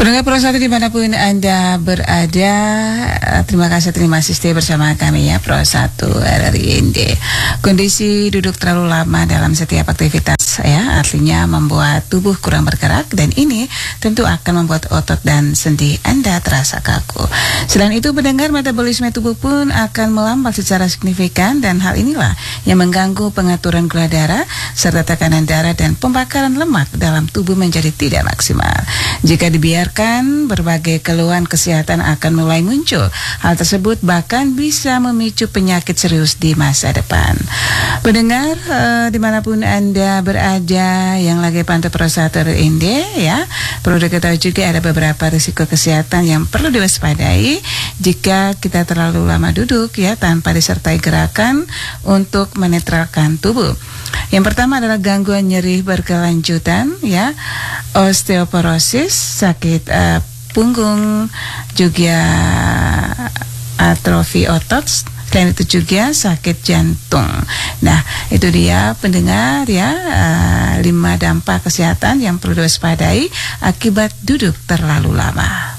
Pendengar Pro 1 dimanapun Anda berada, terima kasih stay bersama kami ya Pro 1 RRI ND. Kondisi duduk terlalu lama dalam setiap aktivitas ya, artinya membuat tubuh kurang bergerak dan ini tentu akan membuat otot dan sendi Anda terasa kaku. Selain itu pendengar, metabolisme tubuh pun akan melambat secara signifikan dan hal inilah yang mengganggu pengaturan gula darah serta tekanan darah dan pembakaran lemak dalam tubuh menjadi tidak maksimal. Jika dibiarkan, berbagai keluhan kesehatan akan mulai muncul. Hal tersebut bahkan bisa memicu penyakit serius di masa depan. Pendengar, dimanapun Anda berada yang lagi pantau Pro 1 RRI ya, perlu diketahui juga ada beberapa risiko kesehatan yang perlu diwaspadai jika kita terlalu lama duduk ya tanpa disertai gerakan untuk menetralkan tubuh. Yang pertama adalah gangguan nyeri berkelanjutan ya, osteoporosis, sakit punggung, juga atrofi otot, dan itu juga sakit jantung. Nah, itu dia pendengar ya, 5 dampak kesehatan yang perlu diwaspadai akibat duduk terlalu lama.